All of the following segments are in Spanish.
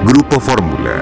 Grupo Fórmula.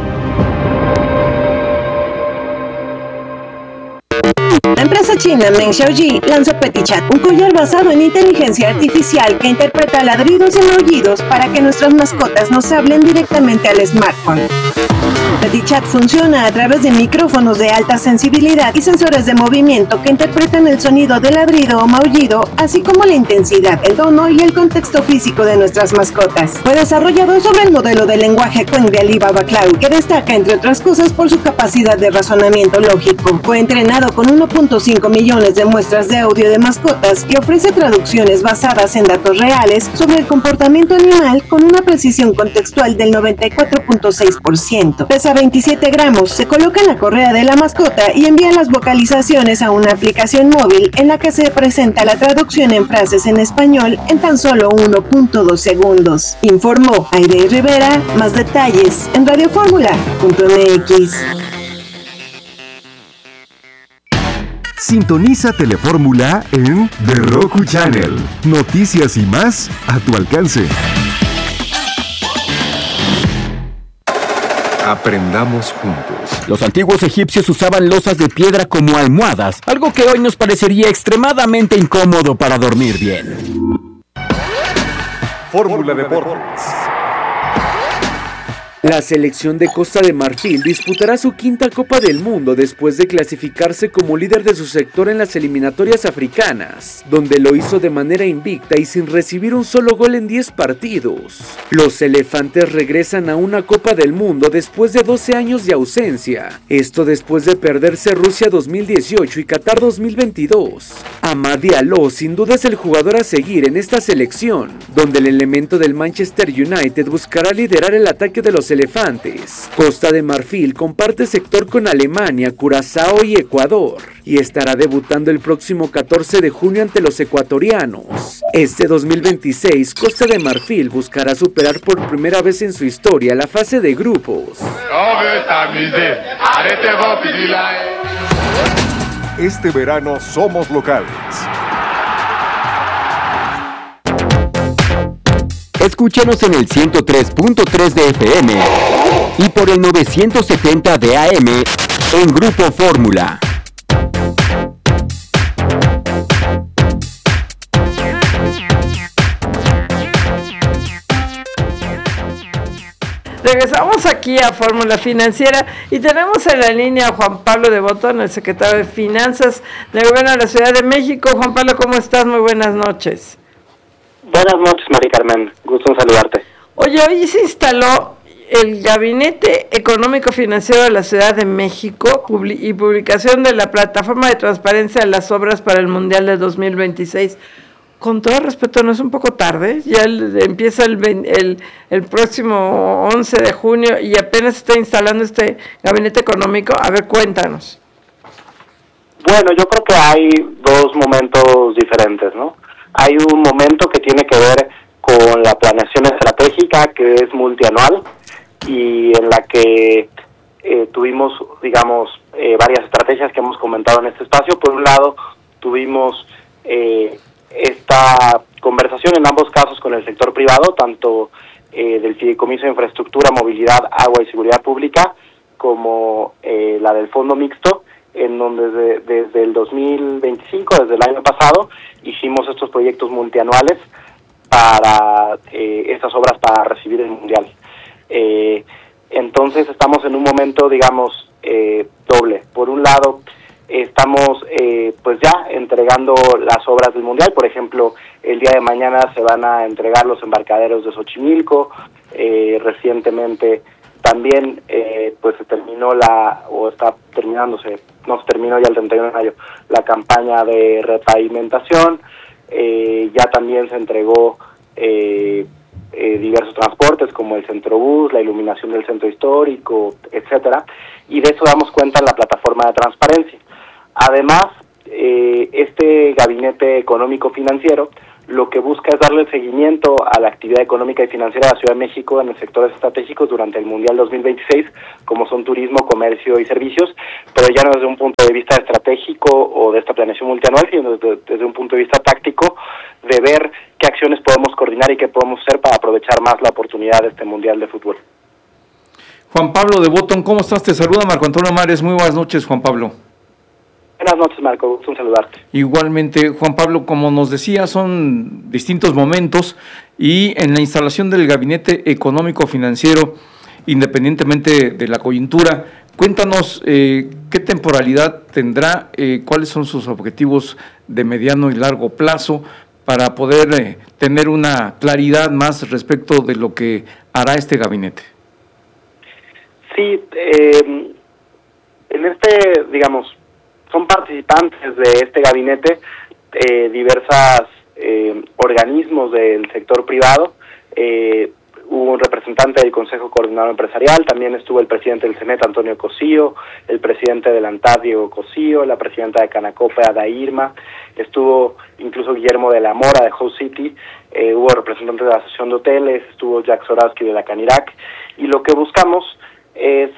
La empresa china Meng Xiaoji lanzó PetiChat, un collar basado en inteligencia artificial que interpreta ladridos y maullidos para que nuestras mascotas nos hablen directamente al smartphone. PetiChat funciona a través de micrófonos de alta sensibilidad y sensores de movimiento que interpretan el sonido de ladrido o maullido, así como la intensidad, el tono y el contexto físico de nuestras mascotas. Fue desarrollado sobre el modelo de lenguaje Qwen de Alibaba Cloud, que destaca, entre otras cosas, por su capacidad de razonamiento lógico. Fue entrenado con 1.5 millones de muestras de audio de mascotas y ofrece traducciones basadas en datos reales sobre el comportamiento animal con una precisión contextual del 94.6%. Pesa 27 gramos, se coloca en la correa de la mascota y envía las vocalizaciones a una aplicación móvil en la que se presenta la traducción en frases en español en tan solo 1.2 segundos. Informó Aide Rivera. Más detalles en radioformula.mx. Sintoniza Telefórmula en The Roku Channel. Noticias y más a tu alcance. Aprendamos juntos. Los antiguos egipcios usaban losas de piedra como almohadas, algo que hoy nos parecería extremadamente incómodo para dormir bien. Fórmula Deportes. La selección de Costa de Marfil disputará su quinta Copa del Mundo después de clasificarse como líder de su sector en las eliminatorias africanas, donde lo hizo de manera invicta y sin recibir un solo gol en 10 partidos. Los elefantes regresan a una Copa del Mundo después de 12 años de ausencia, esto después de perderse Rusia 2018 y Qatar 2022. Amad Diallo sin duda es el jugador a seguir en esta selección, donde el elemento del Manchester United buscará liderar el ataque de los elefantes. Costa de Marfil comparte sector con Alemania, Curazao y Ecuador, y estará debutando el próximo 14 de junio ante los ecuatorianos. Este 2026, Costa de Marfil buscará superar por primera vez en su historia la fase de grupos. Este verano somos locales. Escúchanos en el 103.3 de FM y por el 970 de AM en Grupo Fórmula. Regresamos aquí a Fórmula Financiera y tenemos en la línea a Juan Pablo de Botón, el secretario de Finanzas del Gobierno de la Ciudad de México. Juan Pablo, ¿cómo estás? Muy buenas noches. Buenas noches, Mari Carmen. Gusto en saludarte. Oye, hoy se instaló el Gabinete Económico Financiero de la Ciudad de México y publicación de la Plataforma de Transparencia de las Obras para el Mundial de 2026. Con todo respeto, ¿no es un poco tarde? Ya empieza el próximo 11 de junio y apenas está instalando este Gabinete Económico. A ver, cuéntanos. Bueno, yo creo que hay dos momentos diferentes, ¿no? Hay un momento que tiene que ver con la planeación estratégica, que es multianual, y en la que tuvimos, digamos, varias estrategias que hemos comentado en este espacio. Por un lado, tuvimos esta conversación en ambos casos con el sector privado, tanto del Fideicomiso de Infraestructura, Movilidad, Agua y Seguridad Pública, como la del Fondo Mixto, en donde desde el 2025, desde el año pasado, hicimos estos proyectos multianuales para estas obras para recibir el Mundial. Entonces estamos en un momento, digamos, doble. Por un lado, estamos pues ya entregando las obras del Mundial. Por ejemplo, el día de mañana se van a entregar los embarcaderos de Xochimilco. Recientemente también pues se terminó está terminándose, no se terminó ya el 31 de mayo, la campaña de repavimentación. Ya también se entregó diversos transportes como el Centrobús, la iluminación del centro histórico, etcétera, y de eso damos cuenta en la plataforma de transparencia. Además, este gabinete económico financiero lo que busca es darle seguimiento a la actividad económica y financiera de la Ciudad de México en los sectores estratégicos durante el Mundial 2026, como son turismo, comercio y servicios, pero ya no desde un punto de vista estratégico o de esta planeación multianual, sino desde un punto de vista táctico, de ver qué acciones podemos coordinar y qué podemos hacer para aprovechar más la oportunidad de este Mundial de fútbol. Juan Pablo de Botton, ¿cómo estás? Te saluda Marco Antonio Mares. Muy buenas noches, Juan Pablo. Buenas noches, Marco. Gusto en saludarte. Igualmente, Juan Pablo, como nos decía, son distintos momentos y en la instalación del Gabinete Económico Financiero, independientemente de la coyuntura, cuéntanos qué temporalidad tendrá, cuáles son sus objetivos de mediano y largo plazo para poder tener una claridad más respecto de lo que hará este gabinete. Sí, en este, digamos, son participantes de este gabinete diversas organismos del sector privado. Hubo un representante del Consejo Coordinador Empresarial, también estuvo el presidente del CENET, Antonio Cosío, el presidente del ANTAD, Diego Cosío, la presidenta de Canacope, Ada Irma, estuvo incluso Guillermo de la Mora de House City, hubo representantes de la Asociación de Hoteles, estuvo Jack Soraski de la Canirac, y lo que buscamos es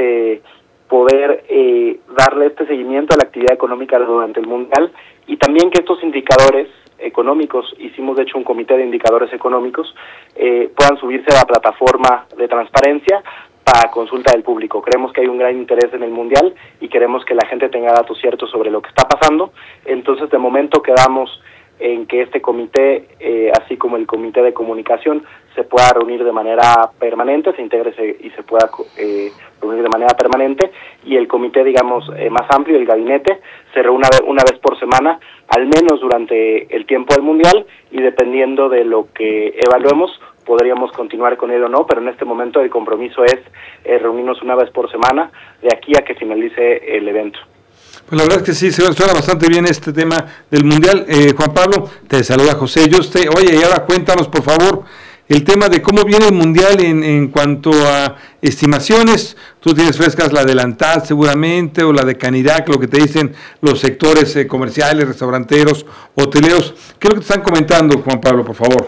poder darle este seguimiento a la actividad económica durante el Mundial y también que estos indicadores económicos, hicimos de hecho un comité de indicadores económicos, puedan subirse a la plataforma de transparencia para consulta del público. Creemos que hay un gran interés en el Mundial y queremos que la gente tenga datos ciertos sobre lo que está pasando. Entonces, de momento quedamos en que este comité, así como el comité de comunicación, se pueda reunir de manera permanente, se integre y se pueda reunir de manera permanente, y el comité, digamos, más amplio, el gabinete, se reúna una vez por semana, al menos durante el tiempo del Mundial, y dependiendo de lo que evaluemos, podríamos continuar con él o no, pero en este momento el compromiso es reunirnos una vez por semana, de aquí a que finalice el evento. Pues la verdad es que sí, suena bastante bien este tema del Mundial. Juan Pablo, te saluda José Yuste. Oye, y ahora cuéntanos, por favor, el tema de cómo viene el Mundial en cuanto a estimaciones. Tú tienes frescas la de la ANTAD seguramente, o la de Canirac, lo que te dicen los sectores comerciales, restauranteros, hoteleros. ¿Qué es lo que te están comentando, Juan Pablo, por favor?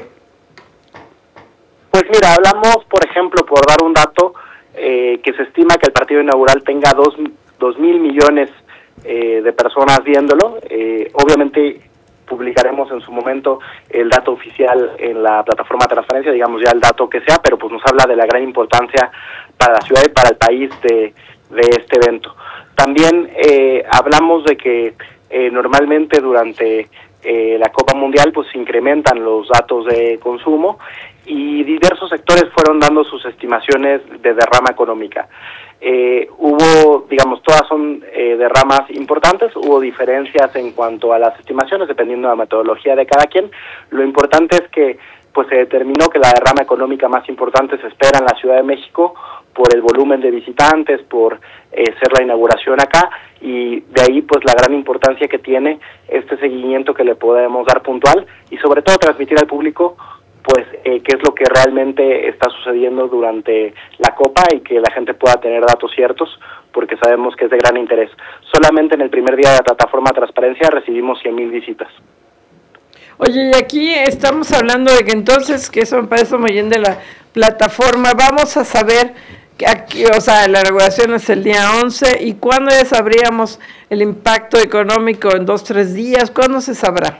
Pues mira, hablamos, por ejemplo, por dar un dato, que se estima que el partido inaugural tenga 2.000 millones de personas viéndolo. Obviamente publicaremos en su momento el dato oficial en la plataforma de transparencia, digamos ya el dato que sea, pero pues nos habla de la gran importancia para la ciudad y para el país de este evento. También hablamos de que normalmente durante la Copa Mundial pues se incrementan los datos de consumo y diversos sectores fueron dando sus estimaciones de derrama económica. Hubo, digamos, todas son derramas importantes, hubo diferencias en cuanto a las estimaciones dependiendo de la metodología de cada quien. Lo importante es que pues se determinó que la derrama económica más importante se espera en la Ciudad de México por el volumen de visitantes, por ser la inauguración acá, y de ahí pues la gran importancia que tiene este seguimiento que le podemos dar puntual y sobre todo transmitir al público pues qué es lo que realmente está sucediendo durante la Copa y que la gente pueda tener datos ciertos, porque sabemos que es de gran interés. Solamente en el primer día de la plataforma de transparencia recibimos 100,000 visitas. Oye, y aquí estamos hablando de que entonces, que eso me parece muy bien de la plataforma, vamos a saber, que aquí, o sea, la inauguración es el día 11, ¿y cuándo ya sabríamos el impacto económico en 2-3 días? ¿Cuándo se sabrá?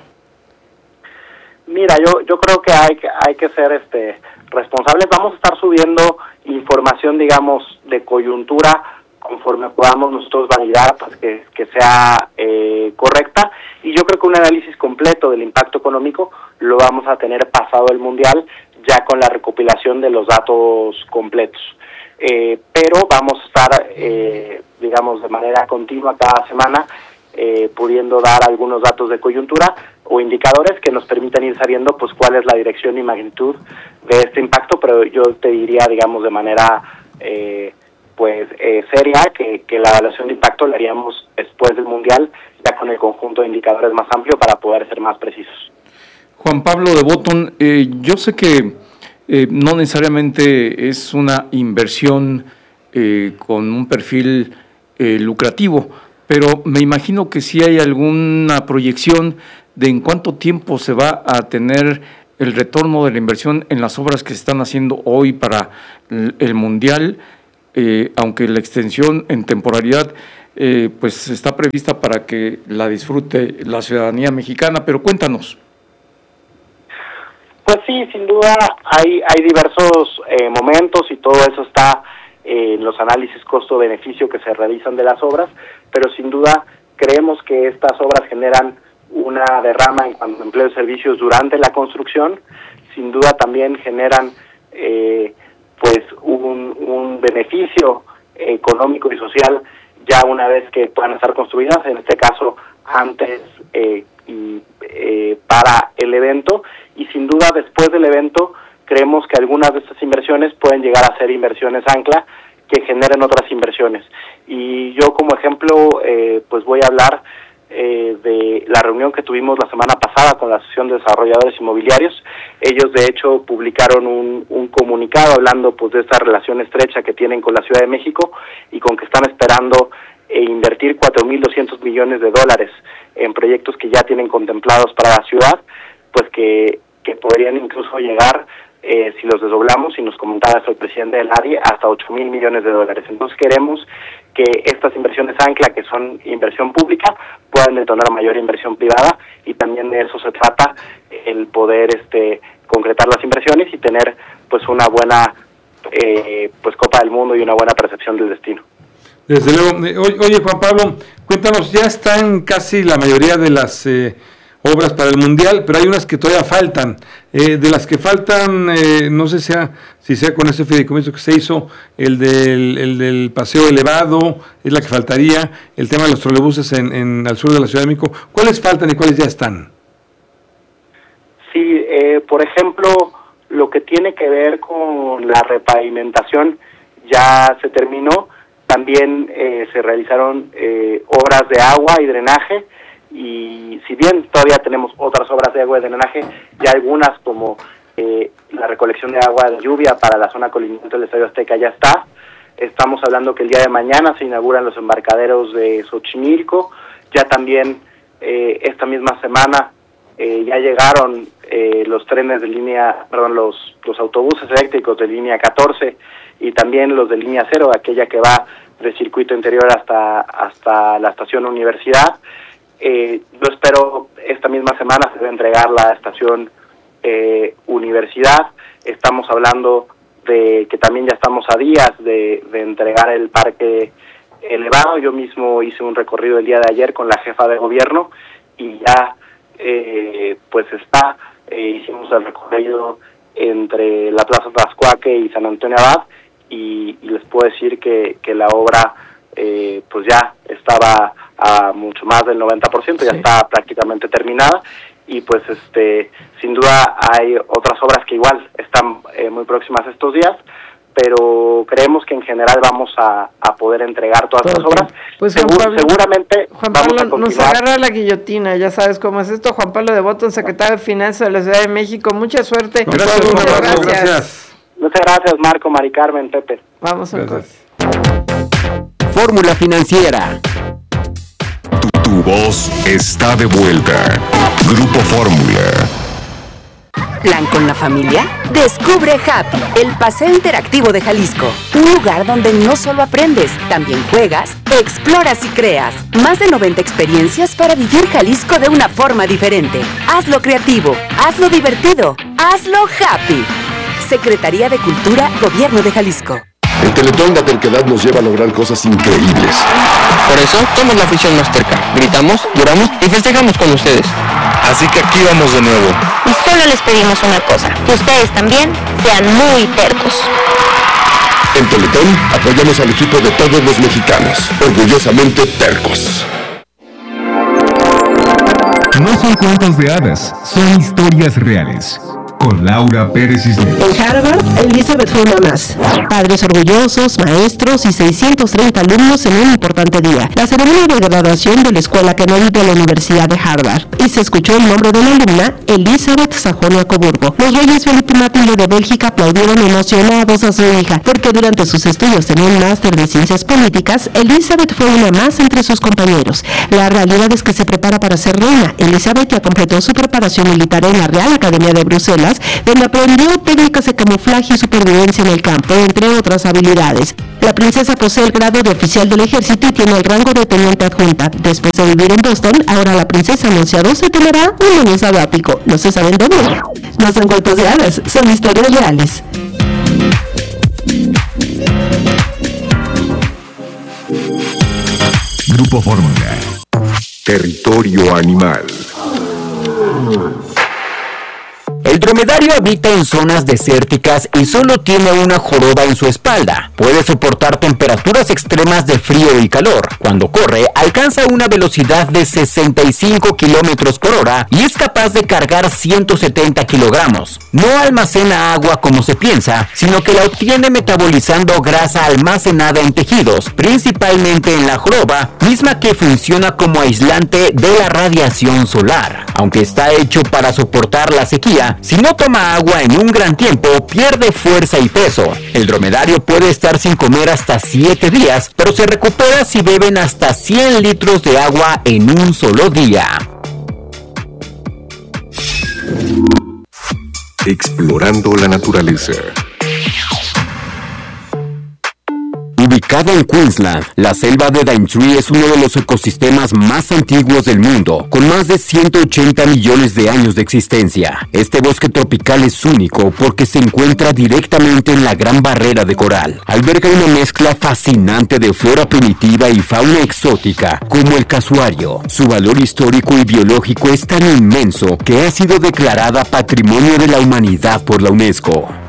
Mira, yo creo que hay que ser responsables. Vamos a estar subiendo información, digamos, de coyuntura conforme podamos nosotros validar pues, que sea correcta, y yo creo que un análisis completo del impacto económico lo vamos a tener pasado el Mundial, ya con la recopilación de los datos completos. Pero vamos a estar, digamos, de manera continua cada semana pudiendo dar algunos datos de coyuntura o indicadores que nos permitan ir sabiendo pues cuál es la dirección y magnitud de este impacto, pero yo te diría, digamos, de manera seria que la evaluación de impacto la haríamos después del Mundial, ya con el conjunto de indicadores más amplio para poder ser más precisos. Juan Pablo de Botton, yo sé que no necesariamente es una inversión con un perfil lucrativo, pero me imagino que sí hay alguna proyección de en cuánto tiempo se va a tener el retorno de la inversión en las obras que se están haciendo hoy para el Mundial, aunque la extensión en temporalidad pues está prevista para que la disfrute la ciudadanía mexicana, pero cuéntanos. Pues sí, sin duda hay diversos momentos y todo eso está en costo-beneficio que se realizan de las obras, pero sin duda creemos que estas obras generan una derrama en cuanto a empleo y servicios durante la construcción, sin duda también generan pues un beneficio económico y social ya una vez que puedan estar construidas, en este caso antes para el evento, y sin duda después del evento creemos que algunas de estas inversiones pueden llegar a ser inversiones ancla que generen otras inversiones. Y yo como ejemplo pues voy a hablar de la reunión que tuvimos la semana pasada con la Asociación de Desarrolladores Inmobiliarios. Ellos de hecho publicaron un comunicado hablando pues de esta relación estrecha que tienen con la Ciudad de México y con que están esperando invertir 4.200 millones de dólares en proyectos que ya tienen contemplados para la ciudad, pues que podrían incluso llegar, si los desdoblamos, y nos comentaba el presidente del ADI, hasta 8.000 millones de dólares. Entonces queremos que estas inversiones ancla, que son inversión pública, puedan detonar mayor inversión privada, y también de eso se trata, el poder concretar las inversiones y tener pues una buena pues Copa del Mundo y una buena percepción del destino. Desde luego. Oye, Juan Pablo, cuéntanos, ya están casi la mayoría de las obras para el Mundial, pero hay unas que todavía faltan. De las que faltan, no sé si sea con ese fideicomiso que se hizo, el del paseo elevado, es la que faltaría, el tema de los trolebuses al sur de la Ciudad de México. ¿Cuáles faltan y cuáles ya están? Sí, por ejemplo, lo que tiene que ver con la repavimentación ya se terminó. También se realizaron obras de agua y drenaje, y si bien todavía tenemos otras obras de agua y drenaje, ya algunas como la recolección de agua de lluvia para la zona colindante del Estadio Azteca ya está. Estamos hablando que el día de mañana se inauguran los embarcaderos de Xochimilco. Ya también esta misma semana ya llegaron los trenes de línea, los autobuses eléctricos de línea 14 y también los de línea 0, aquella que va del circuito interior hasta la estación Universidad. Yo espero esta misma semana se debe entregar la estación Universidad. Estamos hablando de que también ya estamos a días de entregar el parque elevado. Yo mismo hice un recorrido el día de ayer con la jefa de gobierno y ya pues hicimos el recorrido entre la Plaza Tascuaque y San Antonio Abad, y les puedo decir que la obra pues ya estaba a mucho más del 90%, ya está prácticamente terminada, y pues sin duda hay otras obras que igual están muy próximas estos días, pero creemos que en general vamos a poder entregar todas las obras. Pues seguramente Juan Pablo nos agarra la guillotina, ya sabes cómo es esto. Juan Pablo de Botton, secretario de Finanzas de la Ciudad de México, mucha suerte. Gracias. Muchas gracias, Marco, Mari Carmen, Pepe. Vamos a ver. Fórmula Financiera. Tu voz está de vuelta. Grupo Fórmula. ¿Plan con la familia? Descubre Happy, el paseo interactivo de Jalisco. Un lugar donde no solo aprendes, también juegas, exploras y creas. Más de 90 experiencias para vivir Jalisco de una forma diferente. Hazlo creativo, hazlo divertido, hazlo happy. Secretaría de Cultura, Gobierno de Jalisco. El Teletón La Terquedad nos lleva a lograr cosas increíbles. Por eso somos la afición más terca. Gritamos, lloramos y festejamos con ustedes. Así que pídanos de nuevo. Y solo les pedimos una cosa, que ustedes también sean muy tercos. En Teletón apoyamos al equipo de todos los mexicanos, orgullosamente tercos. No son cuentos de hadas, son historias reales. Con Laura Pérez Cisneros. En Harvard, Elizabeth fue una más. Padres orgullosos, maestros y 630 alumnos en un importante día. La ceremonia de graduación de la Escuela Kennedy de la Universidad de Harvard. Y se escuchó el nombre de la alumna, Elizabeth Sajonia-Coburgo. Los reyes Felipe y Matilde de Bélgica aplaudieron emocionados a su hija, porque durante sus estudios en un máster de ciencias políticas, Elizabeth fue una más entre sus compañeros. La realidad es que se prepara para ser reina. Elizabeth ya completó su preparación militar en la Real Academia de Bruselas, donde aprendió técnicas de camuflaje y supervivencia en el campo, entre otras habilidades. La princesa posee el grado de oficial del ejército y tiene el rango de teniente adjunta. Después de vivir en Boston, ahora la princesa anunciado se tomará un año sabático. No se saben dónde. No son cuentos de hadas, son historias reales. Grupo Fórmula. Territorio animal. El dromedario habita en zonas desérticas y solo tiene una joroba en su espalda. Puede soportar temperaturas extremas de frío y calor. Cuando corre, alcanza una velocidad de 65 kilómetros por hora y es capaz de cargar 170 kilogramos. No almacena agua como se piensa, sino que la obtiene metabolizando grasa almacenada en tejidos, principalmente en la joroba, misma que funciona como aislante de la radiación solar. Aunque está hecho para soportar la sequía, si no toma agua en un gran tiempo, pierde fuerza y peso. El dromedario puede estar sin comer hasta 7 días, pero se recupera si beben hasta 100 litros de agua en un solo día. Explorando la naturaleza. Ubicada en Queensland, la selva de Daintree es uno de los ecosistemas más antiguos del mundo, con más de 180 millones de años de existencia. Este bosque tropical es único porque se encuentra directamente en la Gran Barrera de Coral. Alberga una mezcla fascinante de flora primitiva y fauna exótica, como el casuario. Su valor histórico y biológico es tan inmenso que ha sido declarada Patrimonio de la Humanidad por la UNESCO.